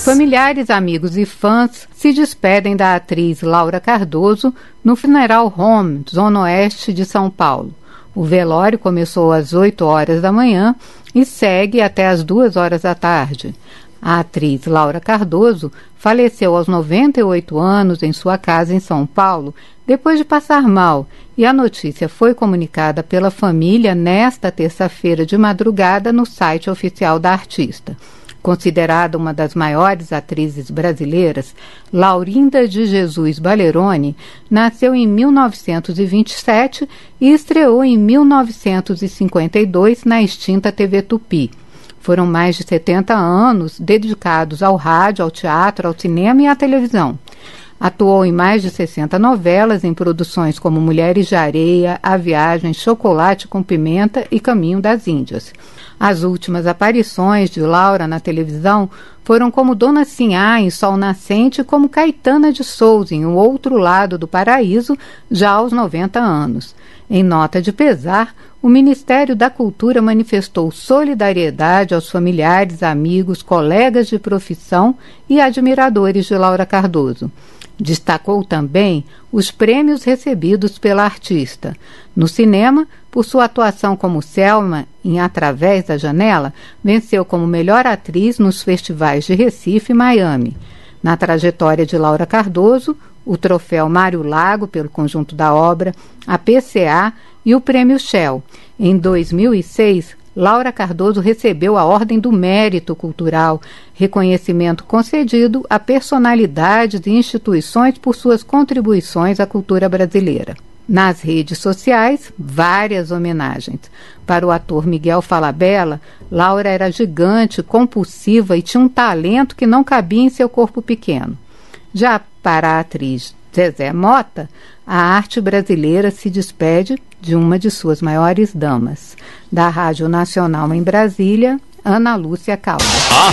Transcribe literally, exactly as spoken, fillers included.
Familiares, amigos e fãs se despedem da atriz Laura Cardoso no Funeral Home, Zona Oeste de São Paulo. O velório começou às oito horas da manhã e segue até às duas horas da tarde. A atriz Laura Cardoso faleceu aos noventa e oito anos em sua casa em São Paulo, depois de passar mal, e a notícia foi comunicada pela família nesta terça-feira de madrugada no site oficial da artista. Considerada uma das maiores atrizes brasileiras, Laurinda de Jesus Balerone nasceu em mil novecentos e vinte e sete e estreou em mil novecentos e cinquenta e dois na extinta T V Tupi. Foram mais de setenta anos dedicados ao rádio, ao teatro, ao cinema e à televisão. Atuou em mais de sessenta novelas em produções como Mulheres de Areia, A Viagem, Chocolate com Pimenta e Caminho das Índias. As últimas aparições de Laura na televisão foram como Dona Sinhá em Sol Nascente e como Caetana de Souza em O Outro Lado do Paraíso, já aos noventa anos. Em nota de pesar, o Ministério da Cultura manifestou solidariedade aos familiares, amigos, colegas de profissão e admiradores de Laura Cardoso. Destacou também os prêmios recebidos pela artista. No cinema, por sua atuação como Selma em Através da Janela, venceu como melhor atriz nos festivais de Recife e Miami. Na trajetória de Laura Cardoso, o troféu Mário Lago pelo conjunto da obra, a P C A e o Prêmio Shell. Em dois mil e seis, Laura Cardoso recebeu a Ordem do Mérito Cultural, reconhecimento concedido a personalidades e instituições por suas contribuições à cultura brasileira. Nas redes sociais, várias homenagens. Para o ator Miguel Falabella, Laura era gigante, compulsiva e tinha um talento que não cabia em seu corpo pequeno. Já para a atriz Zezé Mota, a arte brasileira se despede de uma de suas maiores damas. Da Rádio Nacional em Brasília, Ana Lúcia Caldas.